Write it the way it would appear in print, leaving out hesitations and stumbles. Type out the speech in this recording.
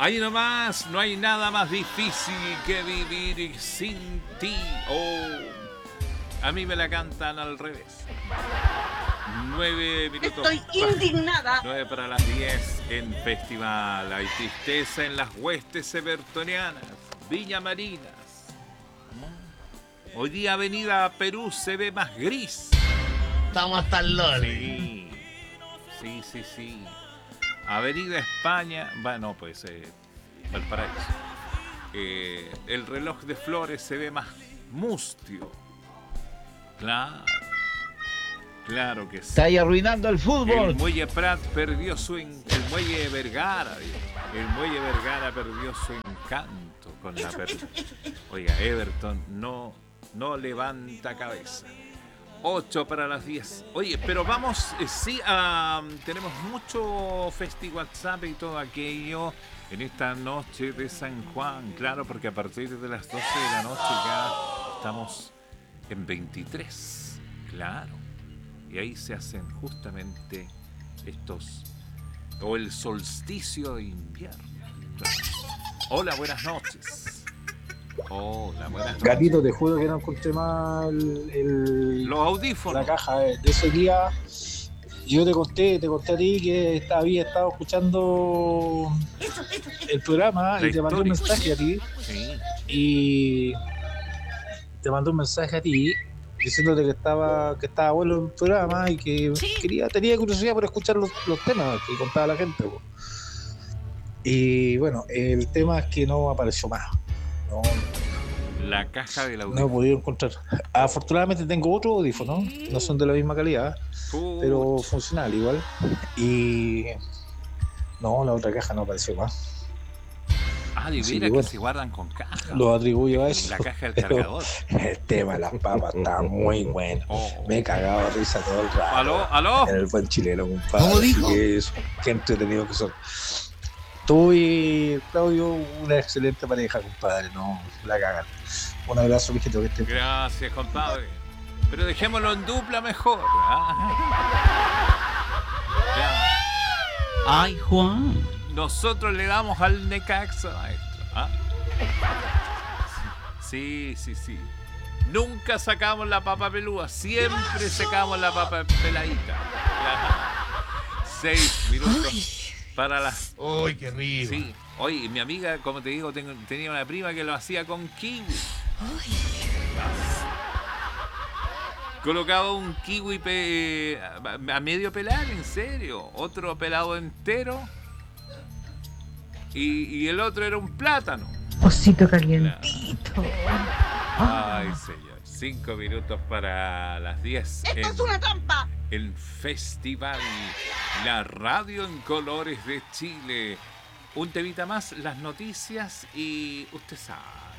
Ahí nomás, no hay nada más difícil que vivir sin ti. Oh, a mí me la cantan al revés. 9 minutos. Estoy indignada. 9 para las 10 en Festival. Hay tristeza en las huestes evertonianas, Viña Marinas. Hoy día Avenida Perú se ve más gris. Estamos hasta el loli. Sí. Avenida España, bueno, pues Valparaíso. El reloj de flores se ve más mustio. Claro que sí. Está ahí arruinando el El fútbol. Muelle Prat perdió el Muelle Vergara. El Muelle Vergara perdió su encanto con la pérdida. Oiga, Everton no levanta cabeza. 8 para las 10. Oye, pero vamos, tenemos mucho festival WhatsApp y todo aquello en esta noche de San Juan. Claro, porque a partir de las 12 de la noche ya estamos en 23. Claro. Y ahí se hacen justamente o el solsticio de invierno. Claro. Hola, buenas noches. Hola, buenas noches. Gatito, te juro que no encontré mal Los audífonos. la caja de ese día. Yo te conté a ti que había estado escuchando el programa y te mandé un mensaje a ti. Sí. Y te mandé un mensaje a ti diciéndote que estaba bueno el programa y que tenía curiosidad por escuchar los temas que contaba la gente. Po. Y bueno, el tema es que no apareció más. La caja del No he audífono. podido encontrar. Afortunadamente tengo otro audífono, no son de la misma calidad, pero funcional igual. Y no, la otra caja no apareció más. De Así veras que bueno, se guardan con caja. lo atribuyo a eso. La caja del Pero cargador. el tema de las papas está muy bueno. Oh. Me he cagado de risa todo el rato. ¿Aló? En el buen chileno, compadre. ¿Cómo dijo? Así que eso, qué entretenido que son. Tú y Claudio, una excelente pareja, compadre. No la cagan. Un abrazo, mijito, que esté. Gracias, compadre. Pero dejémoslo en dupla mejor. Ay, Juan. Nosotros le damos al Necaxa, maestro. Sí. Nunca sacamos la papa pelúa, siempre sacamos la papa peladita. 6 minutos para las... Uy, qué rico. Sí. Oye, mi amiga, como te digo, tenía una prima que lo hacía con kiwi. Colocaba un kiwi a medio pelar, en serio. Otro pelado entero. Y el otro era un plátano. Osito calientito. Ay, señor. 5 minutos para las 10. ¡Esto es una trampa! El Festival, la radio en colores de Chile. Un temita más, las noticias y usted sabe.